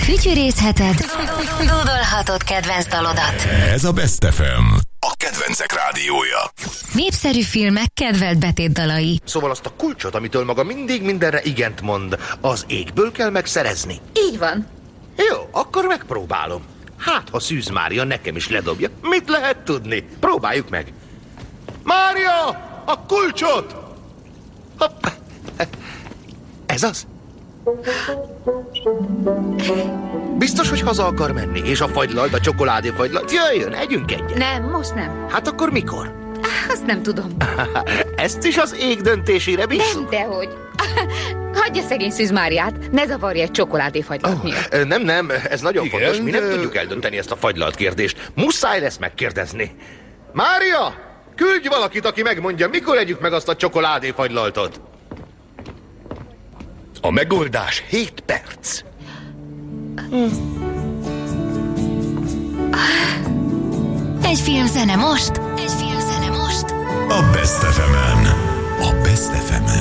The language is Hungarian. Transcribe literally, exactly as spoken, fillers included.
Fütyörészheted, dúdolhatod kedvenc dalodat. Ez a Best ef em, a kedvencek rádiója. Népszerű filmek kedvelt betétdalai. Szóval azt a kulcsot, amitől maga mindig mindenre igent mond, az égből kell megszerezni. Így van. Jó, akkor megpróbálom. Hát, ha Szűz Mária nekem is ledobja, mit lehet tudni? Próbáljuk meg. Mária, a kulcsot! Hopp. Ez az? Biztos, hogy haza akar menni, és a fagylalt, a csokoládéfagylalt? Jöjjön, együnk egyet. Nem, most nem. Hát akkor mikor? Azt nem tudom. Ezt is az ég döntésére bízom? Nem, dehogy. Hagyja szegény Szűz Máriát, ne zavarja egy csokoládéfagylalt Oh, miatt. nem, nem, ez nagyon Igen, fontos. Mi nem de... tudjuk eldönteni ezt a fagylalt kérdést. Muszáj lesz megkérdezni. Mária, küldj valakit, aki megmondja, mikor együk meg azt a csokoládéfagylaltot. A megoldás hét perc. Egy filmzene most, egy filmzene most. A Best ef em-en. A Best ef em-en.